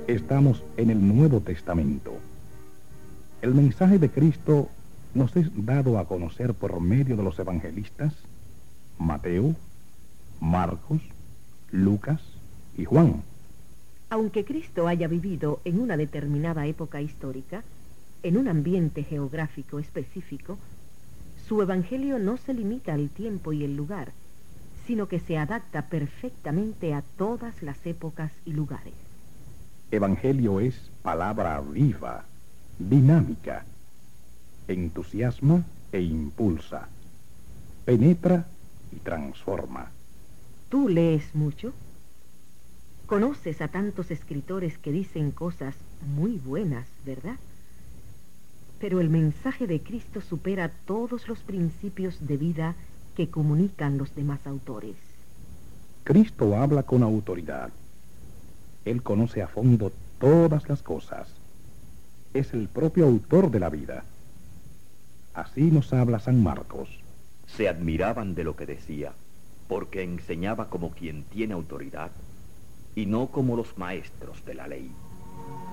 Estamos en el Nuevo Testamento. El mensaje de Cristo nos es dado a conocer por medio de los evangelistas Mateo, Marcos, Lucas y Juan. Aunque Cristo haya vivido en una determinada época histórica, en un ambiente geográfico específico, su evangelio no se limita al tiempo y el lugar, sino que se adapta perfectamente a todas las épocas y lugares. Evangelio es palabra viva, dinámica, entusiasma e impulsa, penetra y transforma. ¿Tú lees mucho? Conoces a tantos escritores que dicen cosas muy buenas, ¿verdad? Pero el mensaje de Cristo supera todos los principios de vida que comunican los demás autores. Cristo habla con autoridad. Él conoce a fondo todas las cosas. Es el propio autor de la vida. Así nos habla San Marcos. Se admiraban de lo que decía, porque enseñaba como quien tiene autoridad y no como los maestros de la ley.